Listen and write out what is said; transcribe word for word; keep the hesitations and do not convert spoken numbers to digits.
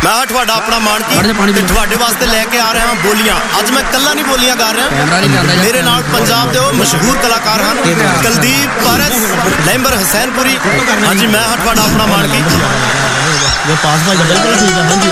मैं हाँ तुहाडा अपना मानकी तुहाडे वास्ते लैके आ रहा बोलियां। अज मैं कला नहीं बोलियां गा रहा, मेरे नाल पंजाब दे मशहूर कलाकार हैं कुलदीप पारस, लैंबर हुसैनपुरी। हाँ जी मैं हाँ तुहाडा अपना मानकी।